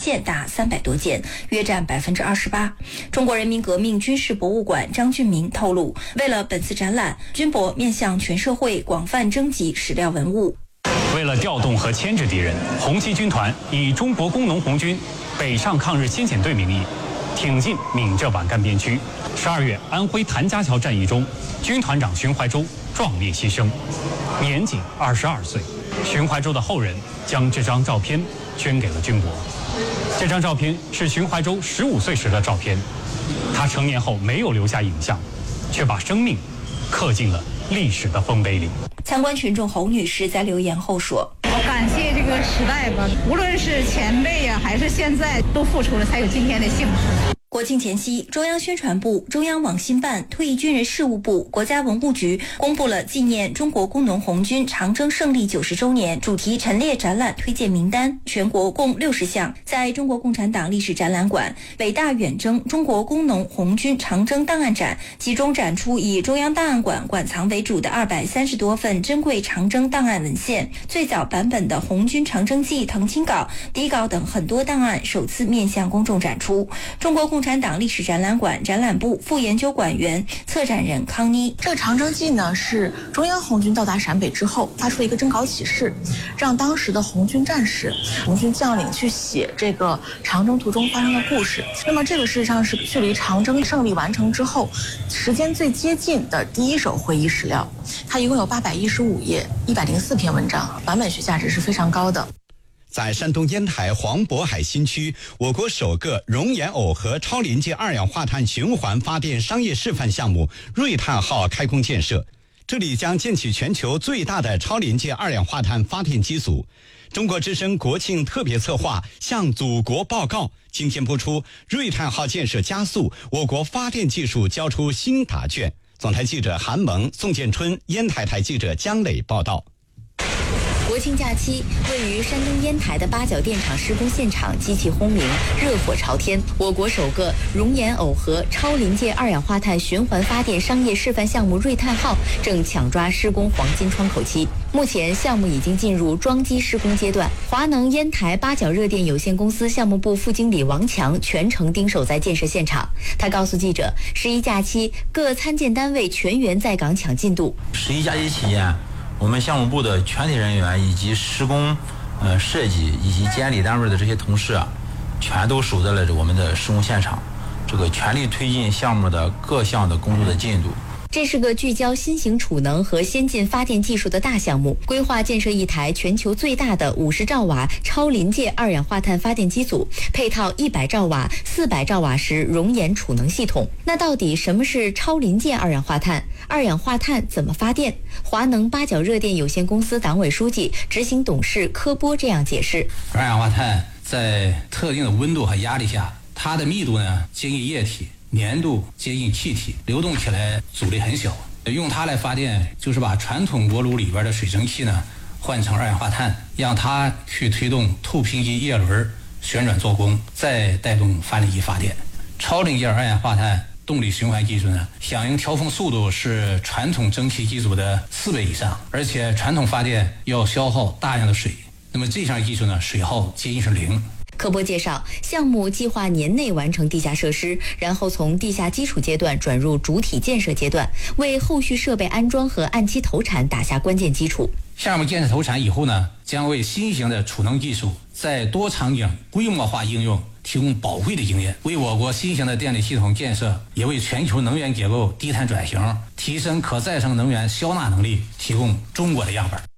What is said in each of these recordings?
件达300多件，约占28%。中国人民革命军事博物馆张俊明透露，为了本次展览，军博面向全社会广泛征集史料文物。 为了调动和牵制敌人，红七军团以中国工农红军北上抗日先遣队名义，挺进闽浙皖赣边区。12月，安徽谭家桥战役中，军团长荀怀洲壮烈牺牲，年仅22岁。荀怀洲的后人将这张照片捐给了军博。这张照片是荀怀洲15岁时的照片，他成年后没有留下影像，却把生命刻进了历史的丰碑里。 参观群众侯女士在留言后说：“ 我感谢这个时代吧，无论是前辈呀，还是现在，都付出了才有今天的幸福。” 国庆前夕，中央宣传部、中央网信办、退役军人事务部、国家文物局公布了纪念中国工农红军长征胜利90周年主题陈列展览推荐名单，全国共60项。在中国共产党历史展览馆，伟大远征中国工农红军长征档案展集中展出以中央档案馆馆藏为主的230多份珍贵长征档案文献，最早版本的红军长征记誊亲稿、底稿等很多档案首次面向公众展出。中国共产党历史展览馆展览部副研究馆员、策展人康妮。 这个长征记呢，是中央红军到达陕北之后发出了一个征稿启事，让当时的红军战士、红军将领去写这个长征途中发生的故事。那么这个事实上是距离长征胜利完成之后时间最接近的第一手会议史料，它一共有815页，104篇文章，版本学价值是非常高的。 在山东烟台黄渤海新区，我国首个熔岩耦合超临界二氧化碳循环发电商业示范项目瑞碳号开工建设，这里将建起全球最大的超临界二氧化碳发电机组。中国之声国庆特别策划向祖国报告，今天播出瑞碳号建设加速，我国发电技术交出新答卷。总台记者韩萌、宋建春，烟台台记者姜磊报道。 国庆假期，位于山东烟台的八角电厂施工现场机器轰鸣，热火朝天。我国首个熔岩耦合超临界二氧化碳循环发电商业示范项目瑞碳号正抢抓施工黄金窗口期。目前项目已经进入装机施工阶段。华能烟台八角热电有限公司项目部副经理王强全程盯守在建设现场。他告诉记者，11假期各参建单位全员在岗抢进度。 11假期期间，我们项目部的全体人员以及施工、设计以及监理单位的这些同事啊，全都守在了我们的施工现场，这个全力推进项目的各项的工作的进度。 这是个聚焦新型储能和先进发电技术的大项目，规划建设一台全球最大的50兆瓦超临界二氧化碳发电机组，配套100兆瓦、400兆瓦时熔岩储能系统。那到底什么是超临界二氧化碳？二氧化碳怎么发电？华能八角热电有限公司党委书记、执行董事柯波这样解释： 二氧化碳在特定的温度和压力下，它的密度呢接近液体，粘度接近气体，流动起来阻力很小。用它来发电，就是把传统锅炉里边的水蒸气呢换成二氧化碳，让它去推动透平机叶轮旋转做功，再带动发电机发电。超临界二氧化碳动力循环技术呢，响应调峰速度是传统蒸汽机组的4倍以上，而且传统发电要消耗大量的水，那么这项技术呢，水耗接近是0。 柯波介绍，项目计划年内完成地下设施，然后从地下基础阶段转入主体建设阶段，为后续设备安装和按期投产打下关键基础。 项目建设投产以后呢，将为新型的储能技术在多场景规模化应用提供宝贵的经验，为我国新型的电力系统建设，也为全球能源结构低碳转型、提升可再生能源消纳能力提供中国的样本。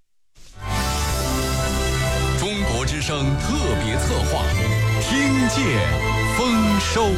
中国之声特别策划，听见丰收。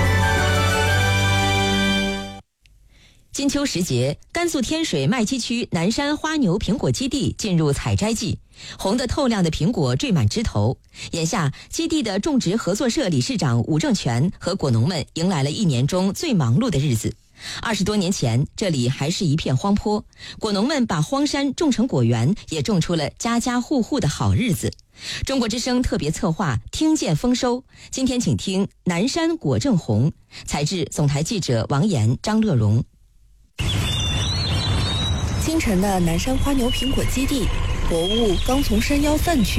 金秋时节，甘肃天水麦积区南山花牛苹果基地进入采摘季，红得透亮的苹果缀满枝头。眼下，基地的种植合作社理事长武正全和果农们迎来了1年中最忙碌的日子。20多年前，这里还是一片荒坡，果农们把荒山种成果园，也种出了家家户户的好日子。中国之声特别策划，听见丰收。今天请听南山果正红，采制总台记者王岩、张乐荣。 清晨的南山花牛苹果基地，薄雾刚从山腰散去，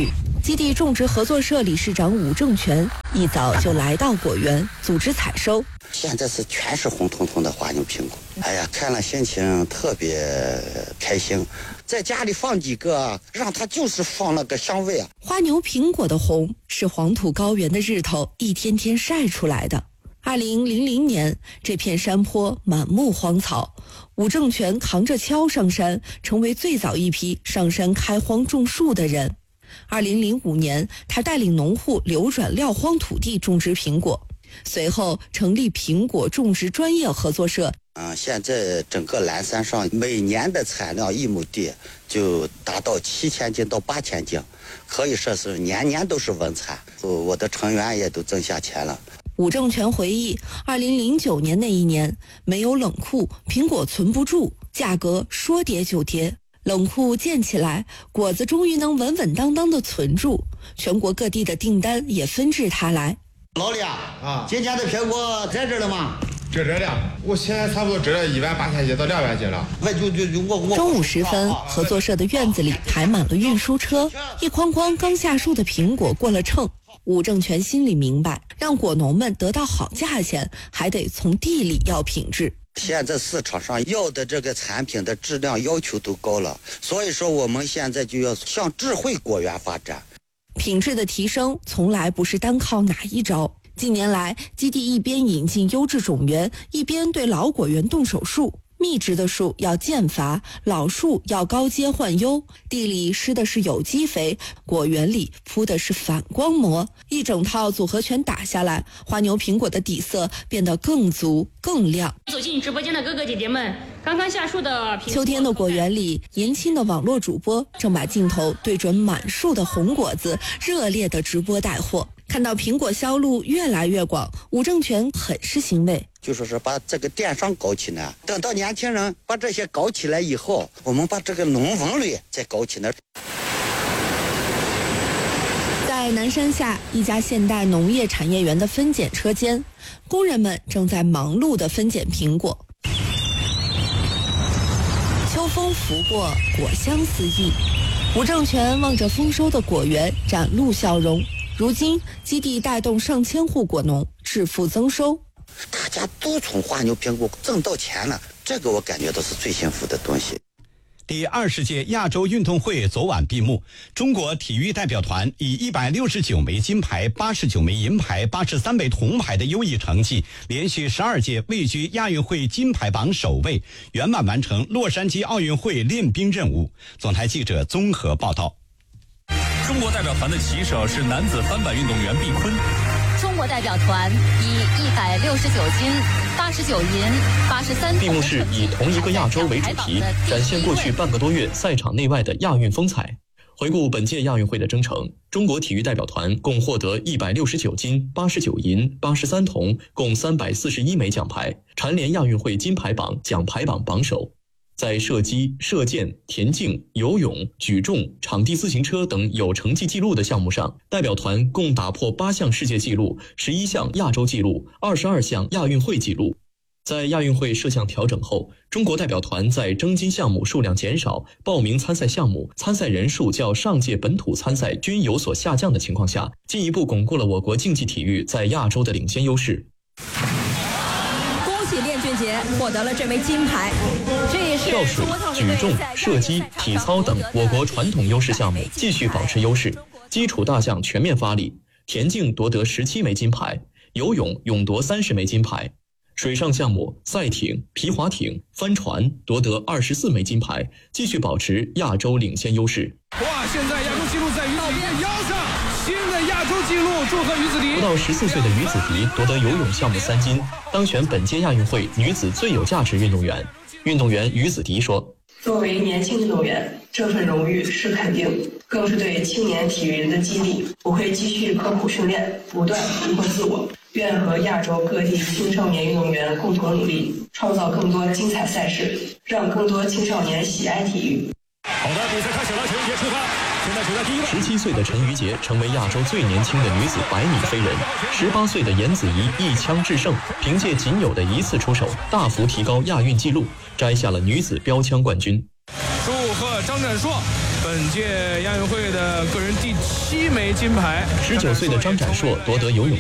基地种植合作社理事长武正全一早就来到果园组织采收。 现在是全是红彤彤的花牛苹果，哎呀，看了心情特别开心。在家里放几个，让它就是放那个香味啊。 花牛苹果的红是黄土高原的日头一天天晒出来的。2000年，这片山坡满目荒草，武正全扛着锹上山，成为最早一批上山开荒种树的人。2005年，他带领农户流转撂荒土地种植苹果，随后成立苹果种植专业合作社。 现在整个蓝山上每年的产量1亩地就达到7000斤到8000斤，可以说是年年都是稳产。我的成员也都挣下钱了。 武正全回忆，2009年那一年没有冷库，苹果存不住，价格说跌就跌。冷库建起来，果子终于能稳稳当当的存住，全国各地的订单也纷至他来。 老李啊，今天的苹果在这了吗？ 这了，我现在差不多折了18000斤到200斤了。 中午时分，合作社的院子里排满了运输车，一筐筐刚下树的苹果过了秤。武正全心里明白，让果农们得到好价钱，还得从地里要品质。 现在市场上要的这个产品的质量要求都高了，所以说我们现在就要向智慧果园发展。 品质的提升从来不是单靠哪一招。近年来，基地一边引进优质种源，一边对老果园动手术。密植的树要间伐，老树要高阶换优，地里施的是有机肥，果园里铺的是反光膜，一整套组合拳打下来，花牛苹果的底色变得更足更亮。 走进直播间的哥哥姐姐们，刚刚下树的秋天的果园里，年轻的网络主播正把镜头对准满树的红果子，热烈的直播带货。看到苹果销路越来越广，武正全很是欣慰。 就说是把这个电商搞起来，等到年轻人把这些搞起来以后，我们把这个农文旅再搞起来。 在南山下一家现代农业产业园的分拣车间，工人们正在忙碌地分拣苹果。秋风拂过，果香四溢。武正全望着丰收的果园，展露笑容。如今，基地带动上千户果农致富增收。 大家都从花牛苹果挣到钱了，这个我感觉到是最幸福的东西。 第20届亚洲运动会昨晚闭幕，中国体育代表团以169枚金牌、89枚银牌、83枚铜牌的优异成绩，连续12届位居亚运会金牌榜首位，圆满完成洛杉矶奥运会练兵任务。总台记者综合报道。 中国代表团的旗手是男子翻板运动员毕坤。 中国代表团以169金、89银、83铜。 闭幕式以同一个亚洲为主题，展现过去半个多月赛场内外的亚运风采。回顾本届亚运会的征程，中国体育代表团共获得169金、89银、83铜，共341枚奖牌，蝉联亚运会金牌榜、奖牌榜榜首。在射击、射箭、田径、游泳、举重、场地自行车等有成绩记录的项目上，代表团共打破8项世界纪录、11项亚洲纪录、22项亚运会纪录。在亚运会设项调整后，中国代表团在争金项目数量减少、报名参赛项目、参赛人数较上届本土参赛均有所下降的情况下，进一步巩固了我国竞技体育在亚洲的领先优势。 练俊杰获得了这枚金牌，这也是跳水、举重、射击、体操等我国传统优势项目继续保持优势，基础大项全面发力。田径夺得17枚金牌，游泳勇夺30枚金牌，水上项目赛艇、皮划艇、帆船夺得24枚金牌，继续保持亚洲领先优势。 哇！现在亚洲纪录在于李的腰上，新的亚洲纪录，祝贺于子迪。 不到14岁的于子迪夺得游泳项目3金，当选本届亚运会女子最有价值运动员。运动员于子迪说：“ 作为年轻运动员，这份荣誉是肯定，更是对青年体育人的激励。我会继续刻苦训练，不断突破自我，愿和亚洲各地青少年运动员共同努力，创造更多精彩赛事，让更多青少年喜爱体育。” 好的，比赛开始了，陈雨洁出发。现在处在第一位。 17岁的陈雨洁成为亚洲最年轻的女子100米飞人。18岁的严子怡一枪制胜，凭借仅有的1次出手，大幅提高亚运纪录，摘下了女子标枪冠军。 祝贺张展硕，本本届亚运会的个人第7枚金牌。 19岁的张展硕夺得游泳